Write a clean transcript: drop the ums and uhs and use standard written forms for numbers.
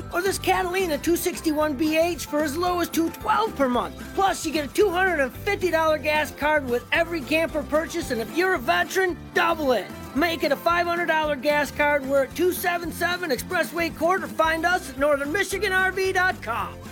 Or this Catalina 261BH for as low as $212 per month. Plus, you get a $250 gas card with every camper purchase, and if you're a veteran, double it. Make it a $500 gas card. We're at 277 Expressway Court, or find us at northernmichiganrv.com.